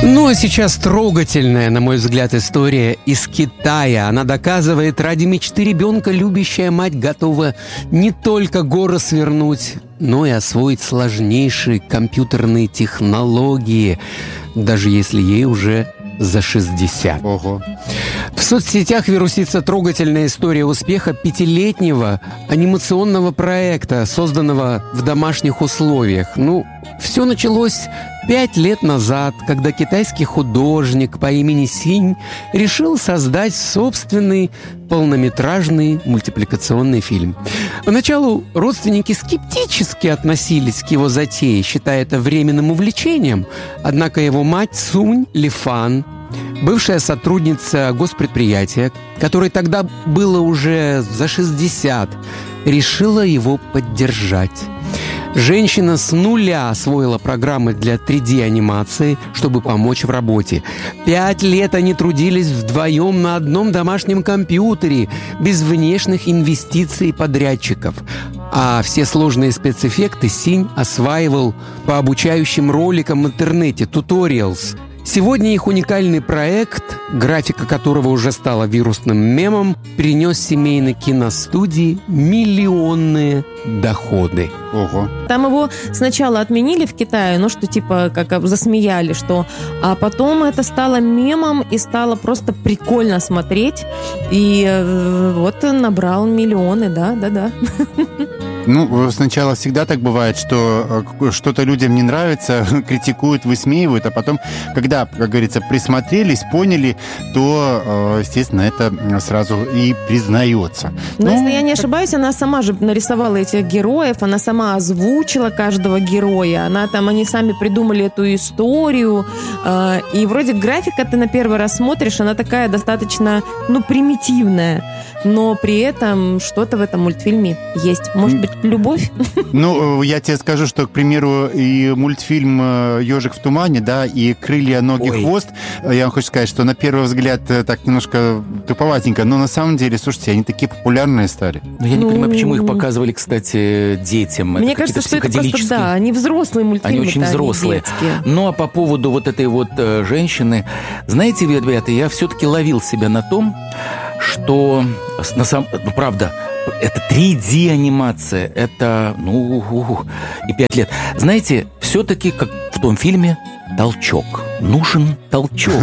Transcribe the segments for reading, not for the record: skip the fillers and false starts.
Ну а сейчас трогательная, на мой взгляд, история из Китая. Она доказывает, ради мечты ребенка любящая мать готова не только горы свернуть, но и освоить сложнейшие компьютерные технологии, даже если ей уже за 60. Ого. В соцсетях вирусится трогательная история успеха 5-летнего анимационного проекта, созданного в домашних условиях. Все началось 5 лет назад, когда китайский художник по имени Синь решил создать собственный полнометражный мультипликационный фильм. Поначалу родственники скептически относились к его затее, считая это временным увлечением. Однако его мать Сунь Лифан, бывшая сотрудница госпредприятия, которой тогда было уже за 60, решила его поддержать. Женщина с нуля освоила программы для 3D-анимации, чтобы помочь в работе. 5 лет они трудились вдвоем на одном домашнем компьютере, без внешних инвестиций подрядчиков. А все сложные спецэффекты Синь осваивал по обучающим роликам в интернете, tutorials. Сегодня их уникальный проект, графика которого уже стала вирусным мемом, принес семейной киностудии миллионные доходы. Ого. Там его сначала отменили в Китае, что типа как засмеяли, а потом это стало мемом и стало просто прикольно смотреть. И вот набрал миллионы, да. Сначала всегда так бывает, что что-то людям не нравится, критикуют, высмеивают, а потом, когда, как говорится, присмотрелись, поняли, то, естественно, это сразу и признается. Но если я не ошибаюсь, она сама же нарисовала этих героев, она сама озвучила каждого героя, они сами придумали эту историю, и вроде графика ты на первый раз смотришь, она такая достаточно, примитивная, но при этом что-то в этом мультфильме есть. Может быть, любовь? Я тебе скажу, что, к примеру, и мультфильм «Ежик в тумане», да, и «Крылья, ноги, хвост», я вам хочу сказать, что на первый взгляд так немножко туповатенько, но на самом деле, слушайте, они такие популярные стали. Я не понимаю, почему их показывали, кстати, детям. Мне кажется, что это просто, они взрослые мультфильмы. Они очень взрослые. Детские. А по поводу вот этой вот женщины, знаете, ребята, я все-таки ловил себя на том, что, правда, это 3D-анимация, это, и 5 лет. Знаете, все-таки, как в том фильме, толчок. Нужен толчок.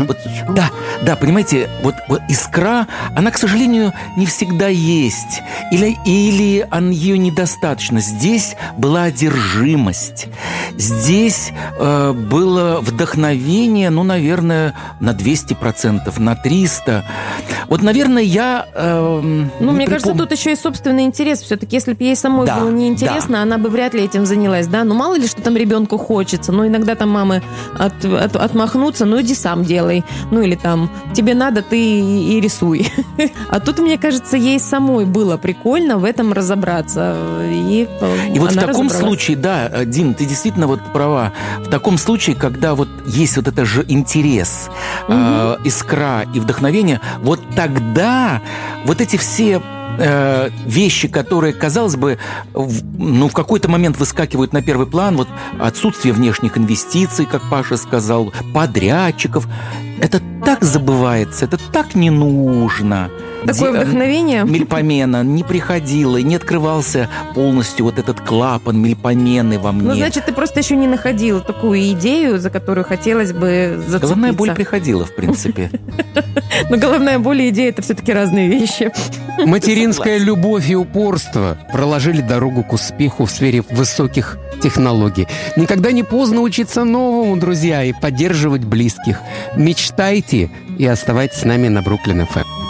Да, понимаете, вот искра, она, к сожалению, не всегда есть. Или ее недостаточно. Здесь была одержимость. Здесь было вдохновение, наверное, на 200%, на 300%. Вот, наверное, я... мне кажется, тут еще и собственный интерес. Все-таки, если бы ей самой было неинтересно, она бы вряд ли этим занялась, да? Мало ли, что там ребенку хочется. Иногда там мамы отмахнутся, иди сам делай. Или там, тебе надо, ты и рисуй. А тут, мне кажется, ей самой было прикольно в этом разобраться. И вот в таком случае, да, Дин, ты действительно права. В таком случае, когда есть это же интерес, искра и вдохновение, тогда эти все вещи, которые, казалось бы, в какой-то момент выскакивают на первый план, отсутствие внешних инвестиций, как Паша сказал, подрядчиков, это так забывается, это так не нужно. Такое вдохновение? Мельпомена не приходило, и не открывался полностью этот клапан мельпомены во мне. Значит, ты просто еще не находил такую идею, за которую хотелось бы зацепиться. Головная боль приходила, в принципе. Но головная боль и идея – это все-таки разные вещи. Материнская любовь и упорство проложили дорогу к успеху в сфере высоких технологий. Никогда не поздно учиться новому, друзья, и поддерживать близких. Мечтайте и оставайтесь с нами на Бруклин ФМ.